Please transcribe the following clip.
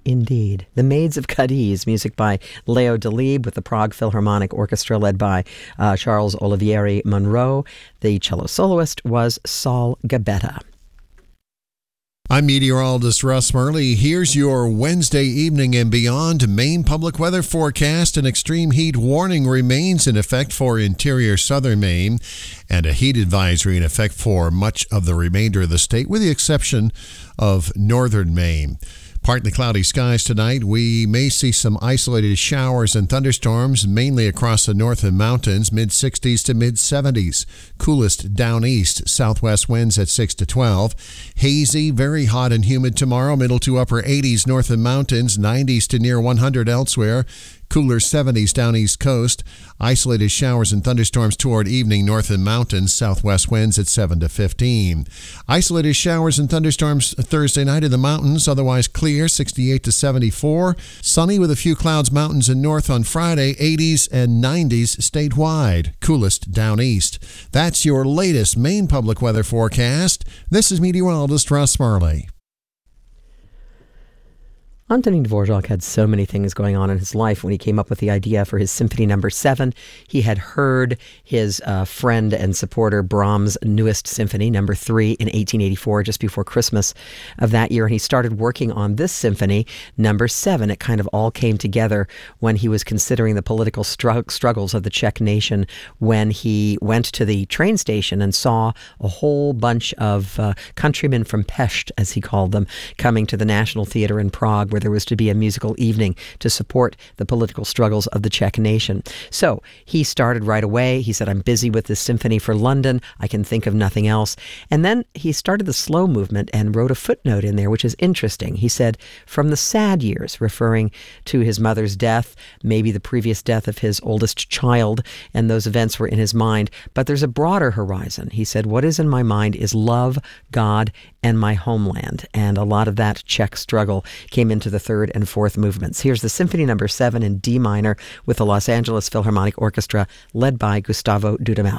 Indeed. The Maids of Cadiz, music by Leo Delibes with the Prague Philharmonic Orchestra led by Charles Olivieri Monroe. The cello soloist was Saul Gabetta. I'm meteorologist Russ Murley. Here's your Wednesday evening and beyond Maine public weather forecast. An extreme heat warning remains in effect for interior southern Maine, and a heat advisory in effect for much of the remainder of the state, with the exception of northern Maine. Partly cloudy skies tonight. We may see some isolated showers and thunderstorms, mainly across the northern mountains, mid-60s to mid-70s. Coolest down east, southwest winds at 6 to 12. Hazy, very hot and humid tomorrow, middle to upper 80s northern mountains, 90s to near 100 elsewhere. Cooler 70s down east coast. Isolated showers and thunderstorms toward evening northern mountains. Southwest winds at 7 to 15. Isolated showers and thunderstorms Thursday night in the mountains. Otherwise clear, 68 to 74. Sunny with a few clouds mountains and north on Friday. 80s and 90s statewide. Coolest down east. That's your latest Maine public weather forecast. This is meteorologist Russ Murley. Antonin Dvorak had so many things going on in his life. When he came up with the idea for his Symphony No. 7, he had heard his friend and supporter Brahms' newest Symphony, No. 3, in 1884, just before Christmas of that year, and he started working on this Symphony, No. 7. It kind of all came together when he was considering the political struggles of the Czech nation, when he went to the train station and saw a whole bunch of countrymen from Pest, as he called them, coming to the National Theatre in Prague, where there was to be a musical evening to support the political struggles of the Czech nation. So he started right away. He said, I'm busy with this symphony for London. I can think of nothing else. And then he started the slow movement and wrote a footnote in there, which is interesting. He said, from the sad years, referring to his mother's death, maybe the previous death of his oldest child, and those events were in his mind. But there's a broader horizon. He said, what is in my mind is love, God, and my homeland. And a lot of that Czech struggle came into the third and fourth movements. Here's the Symphony No. 7 in D minor with the Los Angeles Philharmonic Orchestra led by Gustavo Dudamel.